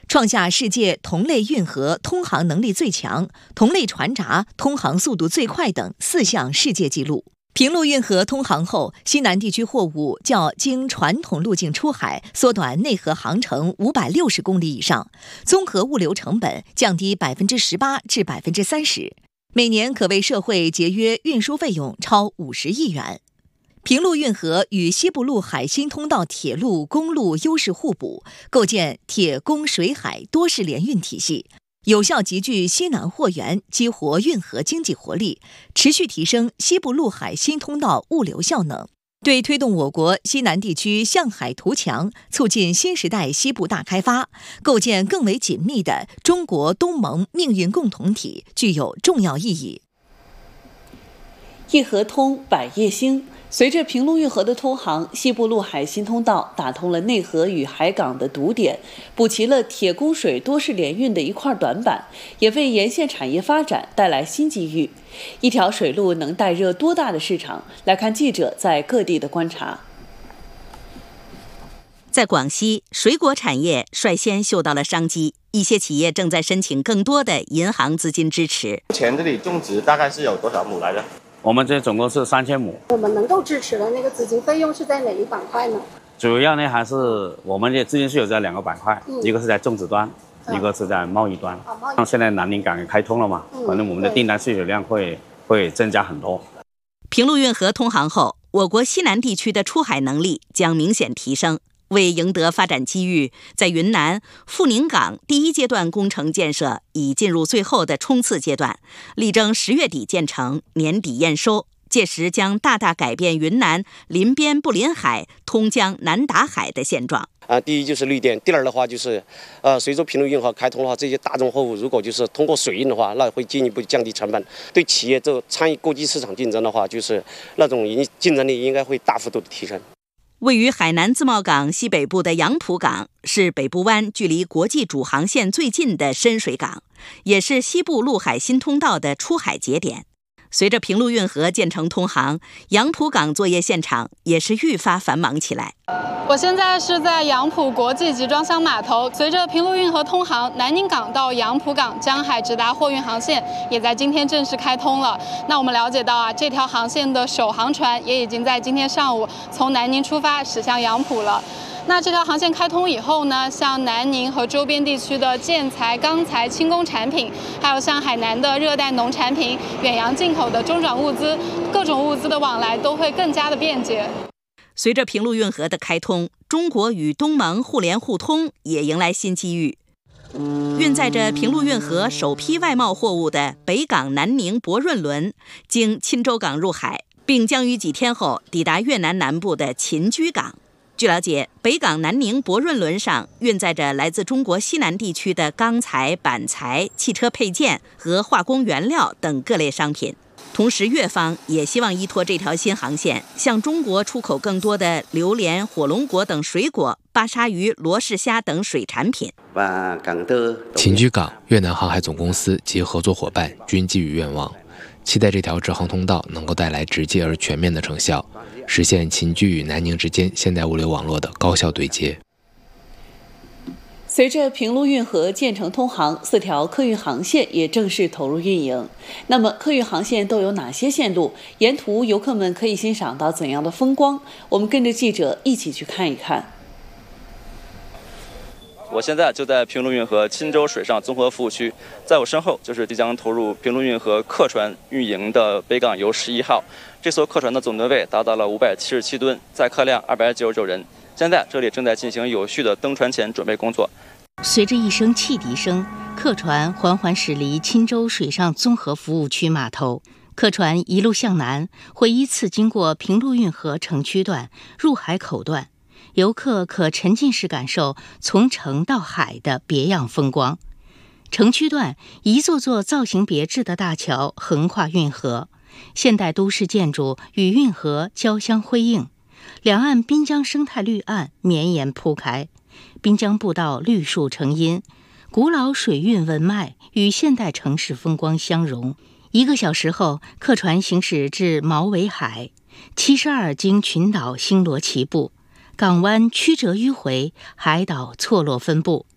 创下世界同类运河通航能力最强、同类船闸通航速度最快等4项世界纪录。平陆运河通航后，西南地区货物较经传统路径出海缩短内河航程560公里以上，综合物流成本降低18%至30%，每年可为社会节约运输费用超50亿元。平陆运河与西部陆海新通道铁路、公路优势互补，构建铁公水海多式联运体系，有效集聚西南货源，激活运河经济活力，持续提升西部陆海新通道物流效能，对推动我国西南地区向海图强，促进新时代西部大开发，构建更为紧密的中国东盟命运共同体具有重要意义。 一河通，百业兴。随着平陆运河的通航，西部陆海新通道打通了内河与海港的堵点，补齐了铁公水多式联运的一块短板，也为沿线产业发展带来新机遇。一条水路能带热多大的市场？来看记者在各地的观察。 在广西，水果产业率先嗅到了商机，一些企业正在申请更多的银行资金支持。 目前这里种植大概是有多少亩来着？ 我们这总共是3000亩。 我们能够支持的那个资金费用是在哪一板块呢？ 主要呢还是我们的资金是有在2个板块，一个是在种植端，一个是在贸易端。像现在南宁港也开通了嘛，反正我们的订单需求量会增加很多。 平陆运河通航后，我国西南地区的出海能力将明显提升。为赢得发展机遇，在云南富宁港第1阶段工程建设已进入最后的冲刺阶段，力争10月底建成，年底验收。届时将大大改变云南临边不临海、通江难达海的现状。 第一就是绿电，第二的话就是，随着平陆运河开通的话，这些大众货物如果就是通过水运的话，那会进一步降低成本，对企业这参与国际市场竞争的话，就是那种竞争力应该会大幅度的提升。 位于海南自贸港西北部的杨浦港是北部湾距离国际主航线最近的深水港，也是西部陆海新通道的出海节点。随着平陆运河建成通航，杨浦港作业现场也是愈发繁忙起来。 我现在是在杨浦国际集装箱码头，随着平陆运河通航，南宁港到杨浦港江海直达货运航线也在今天正式开通了。那我们了解到这条航线的首航船也已经在今天上午从南宁出发驶向杨浦了。那这条航线开通以后呢，像南宁和周边地区的建材、钢材、轻工产品，还有像海南的热带农产品、远洋进口的中转物资，各种物资的往来都会更加的便捷。 随着平陆运河的开通，中国与东盟互联互通也迎来新机遇。运载着平陆运河首批外贸货物的北港南宁博润轮，经钦州港入海，并将于几天后抵达越南南部的秦居港。据了解，北港南宁博润轮上运载着来自中国西南地区的钢材、板材、汽车配件和化工原料等各类商品。同时，越方也希望依托这条新航线，向中国出口更多的榴莲、火龙果等水果、巴沙鱼、罗氏虾等水产品。 秦居港、越南航海总公司及合作伙伴均寄予愿望，期待这条直航通道能够带来直接而全面的成效，实现秦居与南宁之间现代物流网络的高效对接。 随着平陆运河建成通航，4条客运航线也正式投入运营。那么客运航线都有哪些线路？沿途游客们可以欣赏到怎样的风光？我们跟着记者一起去看一看。 我现在就在平陆运河钦州水上综合服务区，在我身后就是即将投入平陆运河客船运营的北港游11号。这艘客船的总吨位达到了577吨，载客量299人。现在这里正在进行有序的登船前准备工作。 随着一声汽笛声，客船缓缓驶离钦州水上综合服务区码头。客船一路向南，会依次经过平陆运河城区段、入海口段，游客可沉浸式感受从城到海的别样风光。城区段，一座座造型别致的大桥横跨运河，现代都市建筑与运河交相辉映。两岸滨江生态绿岸绵延铺开，滨江步道绿树成荫，古老水运文脉与现代城市风光相融。1个小时后，客船行驶至毛尾海，72经群岛星罗棋布，港湾曲折迂回，海岛错落分布。